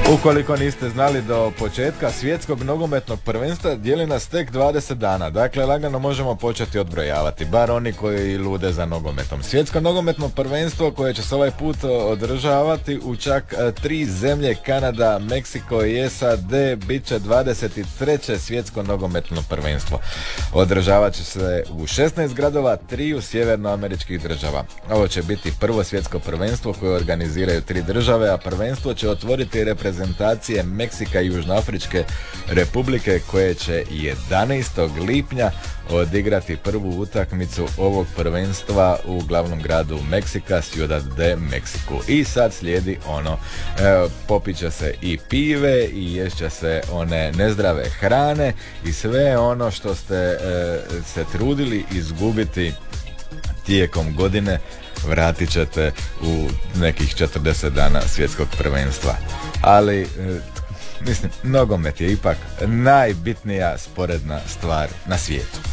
Ukoliko niste znali, do početka svjetskog nogometnog prvenstva dijeli nas tek 20 dana. Dakle, lagano možemo početi odbrojavati, bar oni koji lude za nogometom. Svjetsko nogometno prvenstvo koje će se ovaj put održavati u čak 3 zemlje, Kanada, Meksiko i SAD, bit će 23. svjetsko nogometno prvenstvo. Održavat će se u 16 gradova, 3 sjevernoameričkih država. Ovo će biti prvo svjetsko prvenstvo koje organiziraju 3 države, a prvenstvo će otvoriti reprezentacije Meksika i Južnoafričke republike koje će 11. lipnja odigrati prvu utakmicu ovog prvenstva u glavnom gradu Meksika, Ciudad de Mexico. I sad slijedi popit će se i pive i ješće se one nezdrave hrane i sve ono što ste se trudili izgubiti tijekom godine vratit ćete u nekih 40 dana svjetskog prvenstva. Ali, mislim, nogomet je ipak najbitnija sporedna stvar na svijetu.